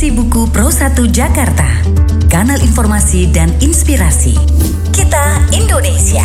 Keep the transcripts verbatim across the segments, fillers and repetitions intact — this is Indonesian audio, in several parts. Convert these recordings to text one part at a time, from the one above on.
Esensi Buku Pro satu Jakarta, kanal informasi dan inspirasi. Kita Indonesia.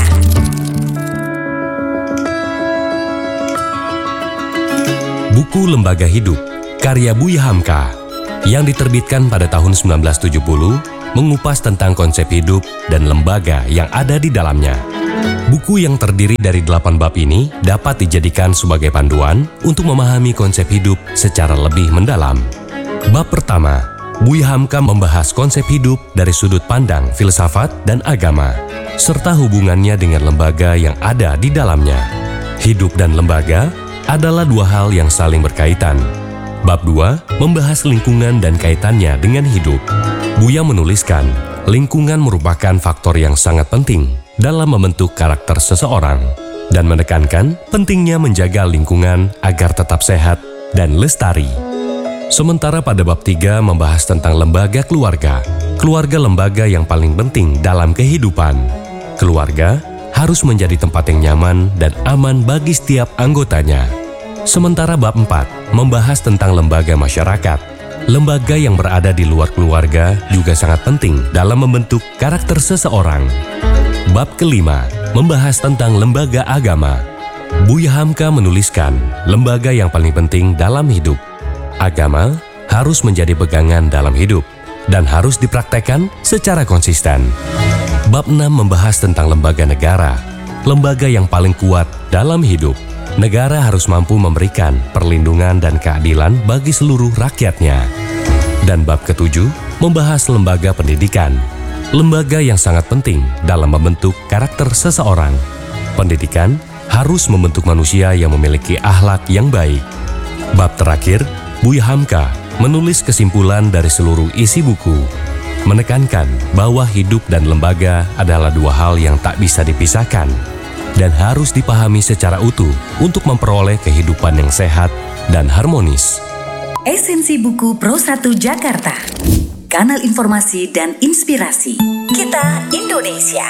Buku Lembaga Hidup, karya Buya Hamka, yang diterbitkan pada tahun sembilan belas tujuh puluh, mengupas tentang konsep hidup dan lembaga yang ada di dalamnya. Buku yang terdiri dari delapan bab ini dapat dijadikan sebagai panduan untuk memahami konsep hidup secara lebih mendalam. Bab pertama, Buya Hamka membahas konsep hidup dari sudut pandang filsafat dan agama, serta hubungannya dengan lembaga yang ada di dalamnya. Hidup dan lembaga adalah dua hal yang saling berkaitan. Bab dua membahas lingkungan dan kaitannya dengan hidup. Buya menuliskan, lingkungan merupakan faktor yang sangat penting dalam membentuk karakter seseorang, dan menekankan pentingnya menjaga lingkungan agar tetap sehat dan lestari. Sementara pada bab tiga membahas tentang lembaga keluarga, keluarga lembaga yang paling penting dalam kehidupan. Keluarga harus menjadi tempat yang nyaman dan aman bagi setiap anggotanya. Sementara bab empat membahas tentang lembaga masyarakat. Lembaga yang berada di luar keluarga juga sangat penting dalam membentuk karakter seseorang. Bab kelima membahas tentang lembaga agama. Buya Hamka menuliskan lembaga yang paling penting dalam hidup. Agama harus menjadi pegangan dalam hidup dan harus dipraktekkan secara konsisten. Bab enam membahas tentang lembaga negara, lembaga yang paling kuat dalam hidup. Negara harus mampu memberikan perlindungan dan keadilan bagi seluruh rakyatnya. Dan bab ketujuh membahas lembaga pendidikan, lembaga yang sangat penting dalam membentuk karakter seseorang. Pendidikan harus membentuk manusia yang memiliki akhlak yang baik. Bab terakhir, Buya Hamka menulis kesimpulan dari seluruh isi buku, menekankan bahwa hidup dan lembaga adalah dua hal yang tak bisa dipisahkan dan harus dipahami secara utuh untuk memperoleh kehidupan yang sehat dan harmonis. Esensi Buku Pro satu Jakarta, kanal informasi dan inspirasi. Kita Indonesia.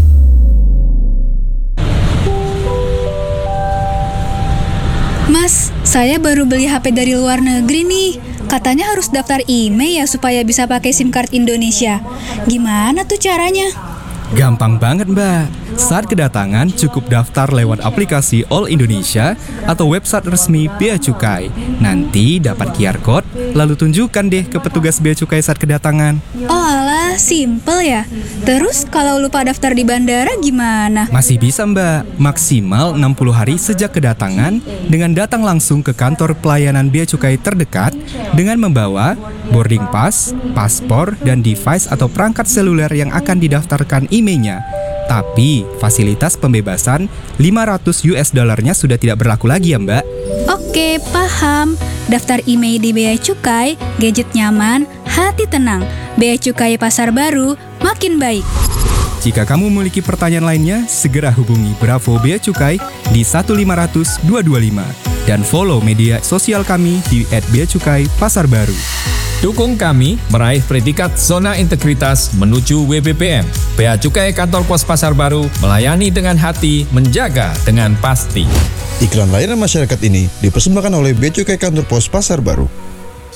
Mas, saya baru beli H P dari luar negeri nih. Katanya harus daftar IMEI ya supaya bisa pakai SIM card Indonesia. Gimana tuh caranya? Gampang banget, Mbak. Saat kedatangan, cukup daftar lewat aplikasi All Indonesia atau website resmi Bea Cukai. Nanti dapat Q R Code, lalu tunjukkan deh ke petugas Bea Cukai saat kedatangan. Oh alah, simple ya. Terus kalau lupa daftar di bandara gimana? Masih bisa, Mbak. Maksimal enam puluh hari sejak kedatangan dengan datang langsung ke kantor pelayanan Bea Cukai terdekat dengan membawa boarding pass, paspor, dan device atau perangkat seluler yang akan didaftarkan IMEI-nya. Tapi fasilitas pembebasan lima ratus U S dollarnya sudah tidak berlaku lagi ya, Mbak. Oke, paham. Daftar IMEI di Bea Cukai, gadget nyaman, hati tenang. Bea Cukai Pasar Baru, makin baik. Jika kamu memiliki pertanyaan lainnya, segera hubungi Bravo Bea Cukai di satu lima nol nol dua dua lima dan follow media sosial kami di et bea cukai pasar baru. Dukung kami meraih predikat Zona Integritas menuju W B P M. Bea Cukai Kantor Pos Pasar Baru melayani dengan hati, menjaga dengan pasti. Iklan layanan masyarakat ini dipersembahkan oleh Bea Cukai Kantor Pos Pasar Baru.